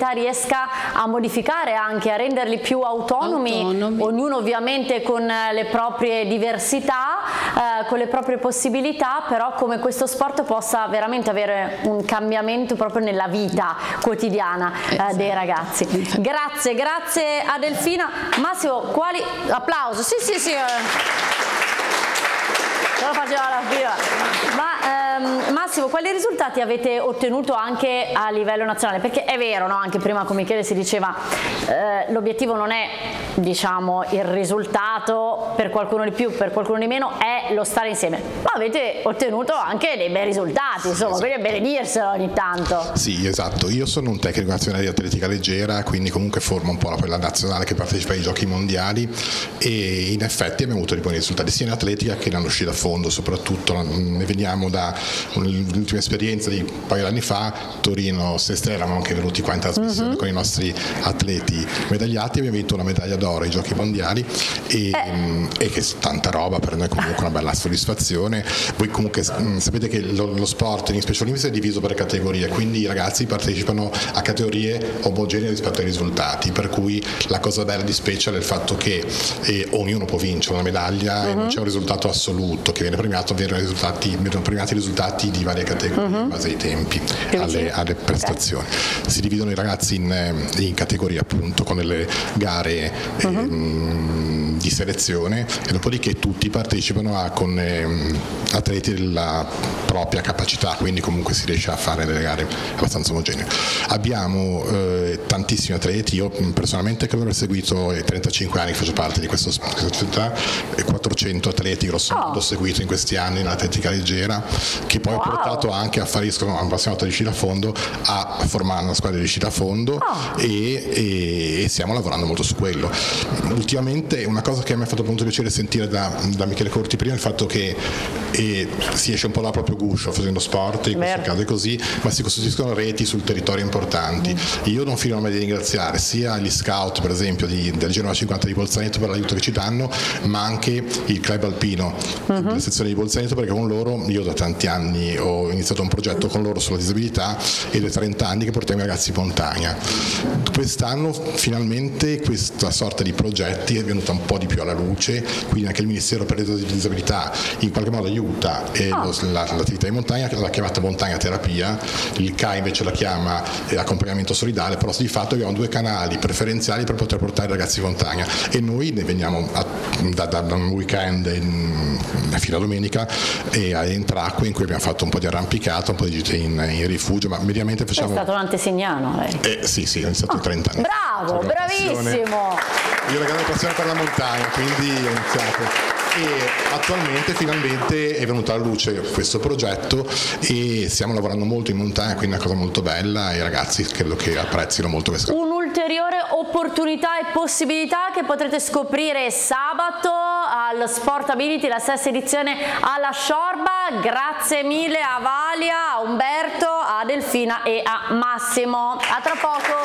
l'università riesca a modificare, anche a renderli più autonomi, ognuno ovviamente con le proprie diversità, con le proprie possibilità, però come questo sport possa veramente avere un cambiamento proprio nella vita quotidiana dei ragazzi. Grazie a Delfina. Massimo, quali applauso? Sì. Ce lo faceva alla fila. Ma Massimo, quali risultati avete ottenuto anche a livello nazionale? Perché è vero, no? Anche prima con Michele si diceva l'obiettivo non è, diciamo, il risultato, per qualcuno di più, per qualcuno di meno, è lo stare insieme, ma avete ottenuto anche dei bei risultati, insomma, quindi è bene dirselo ogni tanto. Sì, esatto, io sono un tecnico nazionale di atletica leggera, quindi comunque formo un po' quella nazionale che partecipa ai giochi mondiali, e in effetti abbiamo avuto dei buoni risultati sia in atletica che in uscita a fondo. Soprattutto ne veniamo da l'ultima esperienza di un paio di anni fa, Torino, Sestera, eravamo anche venuti qua in trasmissione con i nostri atleti medagliati, abbiamo vinto una medaglia d'oro ai giochi mondiali e che è tanta roba, per noi comunque una bella soddisfazione. Voi comunque sapete che lo sport in Special Olympics è diviso per categorie, quindi i ragazzi partecipano a categorie omogenee rispetto ai risultati, per cui la cosa bella di Special è il fatto che ognuno può vincere una medaglia e non c'è un risultato assoluto che viene premiato, vengono premiati i risultati di varie categorie in base ai tempi, alle prestazioni. Si dividono i ragazzi in categorie, appunto, con delle gare di selezione, e dopodiché tutti partecipano con atleti della propria capacità, quindi comunque si riesce a fare delle gare abbastanza omogenee. Abbiamo tantissimi atleti, io personalmente credo di aver seguito 35 anni che faccio parte di questa società, 400 atleti grosso modo ho seguito in questi anni nell'atletica leggera, che poi ho portato anche a fare appassionato di sci da fondo, a formare una squadra di sci da fondo e stiamo lavorando molto su quello. Ultimamente una cosa che mi ha fatto molto piacere sentire da Michele Corti prima è il fatto che si esce un po' dal proprio guscio facendo sport, in questo caso è così, ma si costruiscono reti sul territorio importanti. Io non finirò mai di ringraziare sia gli scout, per esempio del Genova 50 di Bolzaneto, per l'aiuto che ci danno, ma anche il club alpino della sezione di Bolzaneto, perché con loro io da tanti anni ho iniziato un progetto con loro sulla disabilità, ed è 30 anni che portiamo i ragazzi in montagna. Quest'anno finalmente questa sorta di progetti è venuta un po' di più alla luce, quindi anche il Ministero per le disabilità in qualche modo aiuta l'attività di montagna, l'ha chiamata montagna terapia, il CAI invece la chiama accompagnamento solidale, però di fatto abbiamo due canali preferenziali per poter portare i ragazzi in montagna, e noi ne veniamo da un weekend fino a domenica a Entracque, in cui abbiamo fatto un po' di arrampicata, un po' di gite in rifugio, ma mediamente facciamo... È stato un antesignano lei? Sì, ho iniziato 30 anni. Bravo, bravissimo! Io ho una grande passione per la montagna, quindi ho iniziato. E attualmente finalmente è venuto alla luce questo progetto e stiamo lavorando molto in montagna, quindi è una cosa molto bella, e i ragazzi credo che apprezzino molto questa cosa. Un'ulteriore opportunità e possibilità che potrete scoprire sabato al Sportability, la sesta edizione alla Sciorba. Grazie mille a Valia, a Umberto, a Delfina e a Massimo. A tra poco.